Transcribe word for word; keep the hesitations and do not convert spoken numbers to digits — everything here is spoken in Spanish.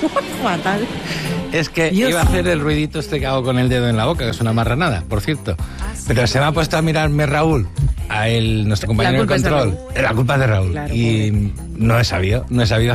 Fatal. Es que Dios. iba a hacer el ruidito este que hago con el dedo en la boca, que es una marranada, por cierto. Pero se me ha puesto a mirarme Raúl, a él, nuestro compañero de culpa es de control. La culpa es de Raúl. Claro, y no he sabido, no he sabido